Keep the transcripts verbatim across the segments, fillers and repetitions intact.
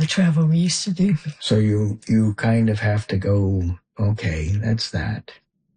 the travel we used to do. So you, you kind of have to go, okay, that's that.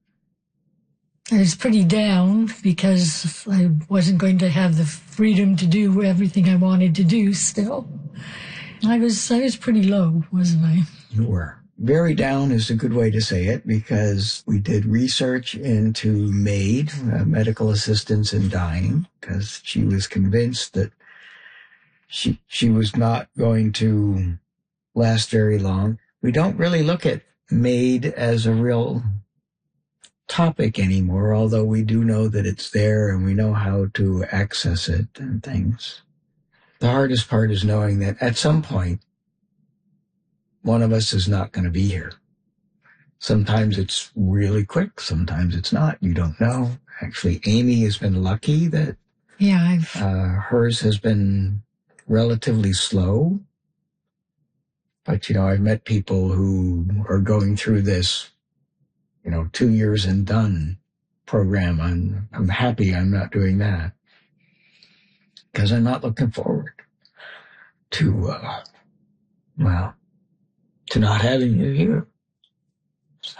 I was pretty down because I wasn't going to have the freedom to do everything I wanted to do still. I was, I was pretty low, wasn't I? You were. Very down is a good way to say it, because we did research into MAID, uh, medical assistance in dying, because she was convinced that she she was not going to last very long. We don't really look at MAID as a real topic anymore, although we do know that it's there and we know how to access it and things. The hardest part is knowing that at some point, one of us is not going to be here. Sometimes it's really quick. Sometimes it's not. You don't know. Actually, Amy has been lucky that yeah, I've... Uh, hers has been relatively slow. But, you know, I've met people who are going through this, you know, two years and done program. I'm, I'm happy I'm not doing that, because I'm not looking forward to, uh, well, to not having you here. So,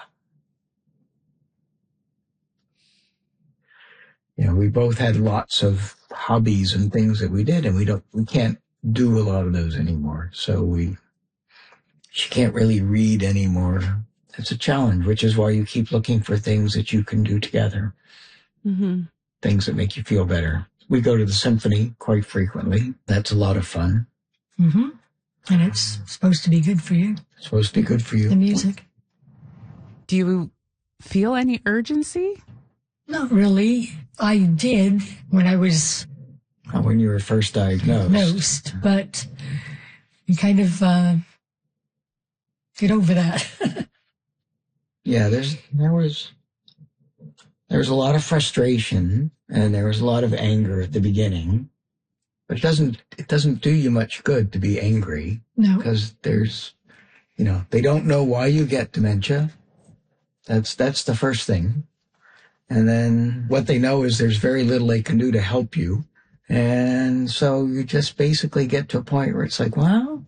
you know, we both had lots of hobbies and things that we did, and we don't, we can't do a lot of those anymore. So we, she can't really read anymore. It's a challenge, which is why you keep looking for things that you can do together. Mm-hmm. Things that make you feel better. We go to the symphony quite frequently. That's a lot of fun. Mm-hmm. And it's supposed to be good for you. It's supposed to be good for you. The music. Do you feel any urgency? Not really. I did when I was Oh, when you were first diagnosed. diagnosed, but you kind of uh, get over that. Yeah, there's there was there was a lot of frustration and there was a lot of anger at the beginning. But it doesn't it doesn't do you much good to be angry. No. Because there's, you know, they don't know why you get dementia. That's that's the first thing. And then what they know is there's very little they can do to help you. And so you just basically get to a point where it's like, well,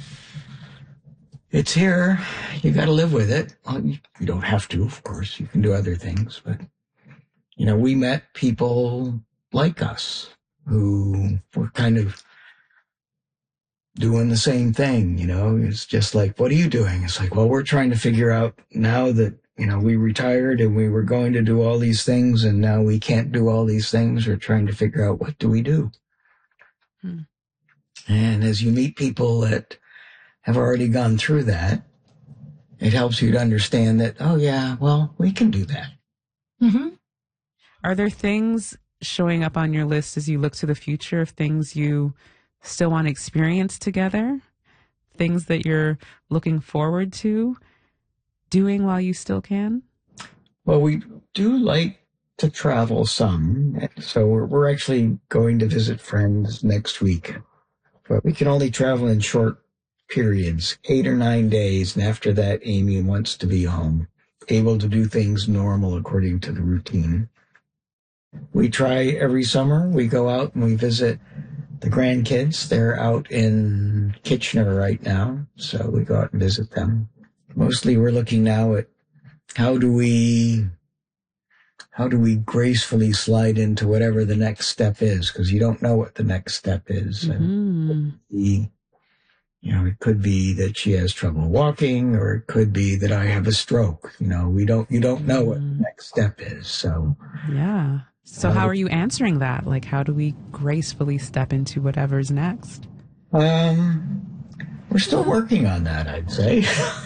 it's here. You got to live with it. Well, you, you don't have to, of course. You can do other things. But, you know, we met people like us who were kind of doing the same thing, you know. It's just like, what are you doing? It's like, well, we're trying to figure out now that, you know, we retired and we were going to do all these things and now we can't do all these things. We're trying to figure out, what do we do? Hmm. And as you meet people that have already gone through that, it helps you to understand that, oh yeah, well, we can do that. Mm-hmm. Are there things showing up on your list as you look to the future of things you still want to experience together? Things that you're looking forward to doing while you still can? Well, we do like to travel some. So we're, we're actually going to visit friends next week. But we can only travel in short periods, eight or nine days. And after that, Amy wants to be home, able to do things normal according to the routine. We try every summer. We go out and we visit the grandkids. They're out in Kitchener right now. So we go out and visit them. Mostly we're looking now at how do we how do we gracefully slide into whatever the next step is, because you don't know what the next step is. Mm-hmm. And the, you know, it could be that she has trouble walking, or it could be that I have a stroke. You know, we don't you don't know what the next step is. So yeah. So uh, how are you answering that? Like, how do we gracefully step into whatever's next? Um, we're still working on that, I'd say.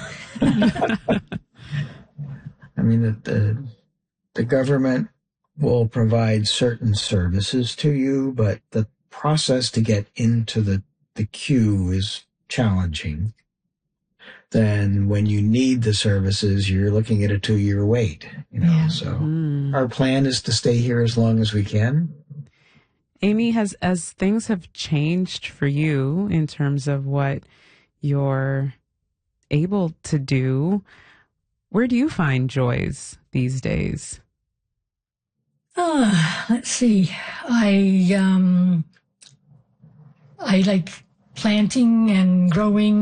I mean, the, the the government will provide certain services to you, but the process to get into the, the queue is challenging. Then when you need the services, you're looking at a two-year wait, you know, yeah. So mm. Our plan is to stay here as long as we can. Amy, has as things have changed for you in terms of what you're able to do, where do you find joys these days? Uh, let's see. I um, I like planting and growing